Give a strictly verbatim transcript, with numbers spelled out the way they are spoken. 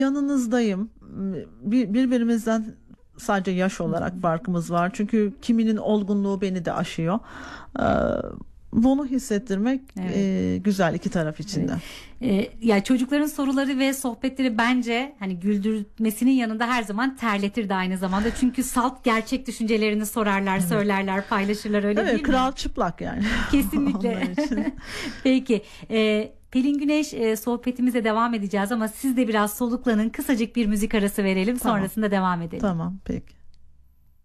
yanınızdayım. Bir, birbirimizden sadece yaş olarak farkımız var. Çünkü kiminin olgunluğu beni de aşıyor. Ee, Bunu hissettirmek Evet. e, güzel iki taraf için de. Evet. Ee, ya çocukların soruları ve sohbetleri bence hani güldürmesinin yanında her zaman terletir de aynı zamanda. Çünkü salt gerçek düşüncelerini sorarlar, evet. söylerler, paylaşırlar, öyle evet, değil kral mi? çıplak yani. Kesinlikle. Peki. E, Pelin Güneş, e, sohbetimize devam edeceğiz ama siz de biraz soluklanın. Kısacık bir müzik arası verelim. Tamam. Sonrasında devam edelim. Tamam, peki.